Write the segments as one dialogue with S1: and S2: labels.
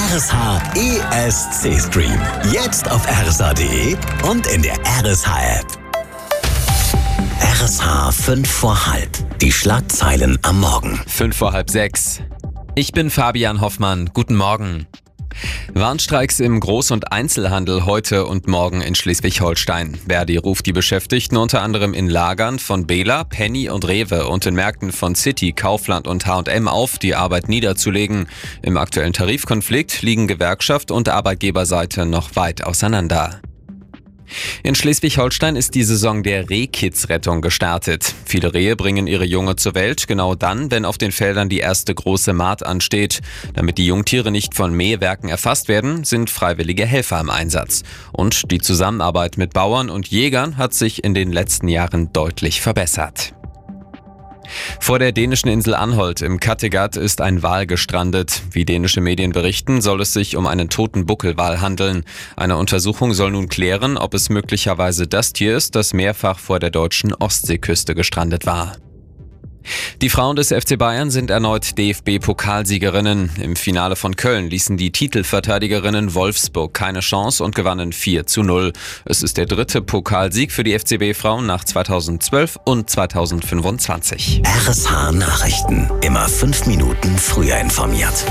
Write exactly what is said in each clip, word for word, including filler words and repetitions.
S1: R S H E S C Stream. Jetzt auf r s h punkt d e und in der R S H-App. R S H fünf vor halb. Die Schlagzeilen am Morgen.
S2: Fünf vor halb sechs. Ich bin Fabian Hoffmann. Guten Morgen. Warnstreiks im Groß- und Einzelhandel heute und morgen in Schleswig-Holstein. Verdi ruft die Beschäftigten unter anderem in Lagern von Bela, Penny und Rewe und in Märkten von City, Kaufland und H und M auf, die Arbeit niederzulegen. Im aktuellen Tarifkonflikt liegen Gewerkschaft und Arbeitgeberseite noch weit auseinander. In Schleswig-Holstein ist die Saison der Rehkitzrettung gestartet. Viele Rehe bringen ihre Junge zur Welt, genau dann, wenn auf den Feldern die erste große Mahd ansteht. Damit die Jungtiere nicht von Mähwerken erfasst werden, sind freiwillige Helfer im Einsatz. Und die Zusammenarbeit mit Bauern und Jägern hat sich in den letzten Jahren deutlich verbessert. Vor der dänischen Insel Anholt im Kattegat ist ein Wal gestrandet. Wie dänische Medien berichten, soll es sich um einen toten Buckelwal handeln. Eine Untersuchung soll nun klären, ob es möglicherweise das Tier ist, das mehrfach vor der deutschen Ostseeküste gestrandet war. Die Frauen des F C Bayern sind erneut D F B-Pokalsiegerinnen. Im Finale von Köln ließen die Titelverteidigerinnen Wolfsburg keine Chance und gewannen vier zu null. Es ist der dritte Pokalsieg für die F C B-Frauen nach zweitausendzwölf und zweitausendfünfundzwanzig.
S1: R S H Nachrichten. Immer fünf Minuten früher informiert.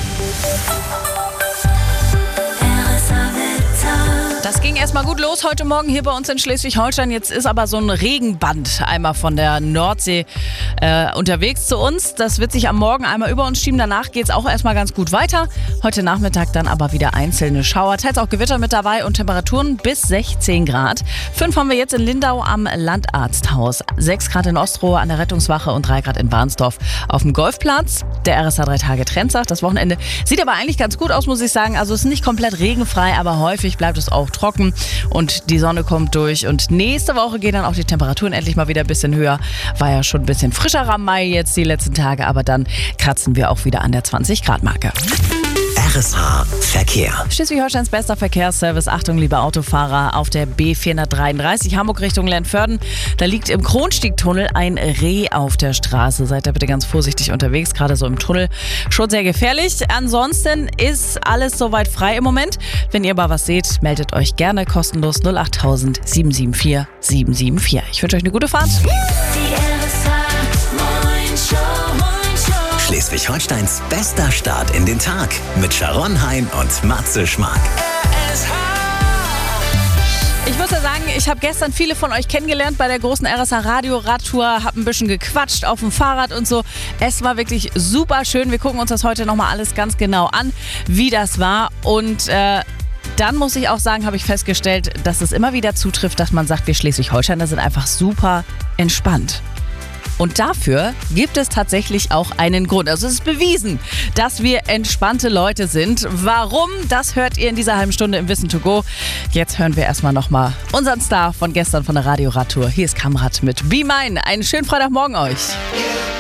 S3: Das ging erstmal gut los heute Morgen hier bei uns in Schleswig-Holstein. Jetzt ist aber so ein Regenband einmal von der Nordsee äh, unterwegs zu uns. Das wird sich am Morgen einmal über uns schieben. Danach geht es auch erstmal ganz gut weiter. Heute Nachmittag dann aber wieder einzelne Schauer. Teils auch Gewitter mit dabei und Temperaturen bis sechzehn Grad. Fünf haben wir jetzt in Lindau am Landarzthaus. Sechs Grad in Ostrohe an der Rettungswache und drei Grad in Barnsdorf auf dem Golfplatz. Der R S H drei Tage Trendsach. Das Wochenende sieht aber eigentlich ganz gut aus, muss ich sagen. Also es ist nicht komplett regenfrei, aber häufig bleibt es auch trocken und die Sonne kommt durch. Und nächste Woche gehen dann auch die Temperaturen endlich mal wieder ein bisschen höher. War ja schon ein bisschen frischerer am Mai jetzt die letzten Tage, aber dann kratzen wir auch wieder an der zwanzig Grad Marke.
S1: R S H Verkehr.
S3: Schleswig-Holsteins bester Verkehrsservice. Achtung, liebe Autofahrer, auf der B vierhundertdreiunddreißig Hamburg Richtung Lernförden. Da liegt im Kronstiegtunnel ein Reh auf der Straße. Seid da bitte ganz vorsichtig unterwegs, gerade so im Tunnel. Schon sehr gefährlich. Ansonsten ist alles soweit frei im Moment. Wenn ihr aber was seht, meldet euch gerne kostenlos null achttausend sieben sieben vier sieben sieben vier. Ich wünsche euch eine gute Fahrt.
S1: Schleswig-Holsteins bester Start in den Tag mit Sharon Hein und Matze Schmark.
S3: Ich muss ja sagen, ich habe gestern viele von euch kennengelernt bei der großen R S H Radio Radtour, habe ein bisschen gequatscht auf dem Fahrrad und so. Es war wirklich super schön. Wir gucken uns das heute nochmal alles ganz genau an, wie das war. Und äh, dann muss ich auch sagen, habe ich festgestellt, dass es immer wieder zutrifft, dass man sagt, wir Schleswig-Holsteiner sind einfach super entspannt. Und dafür gibt es tatsächlich auch einen Grund. Also es ist bewiesen, dass wir entspannte Leute sind. Warum? Das hört ihr in dieser halben Stunde im Wissen to go. Jetzt hören wir erstmal nochmal unseren Star von gestern von der Radio Radtour. Hier ist Kamrat mit Be Mine. Einen schönen Freitagmorgen euch.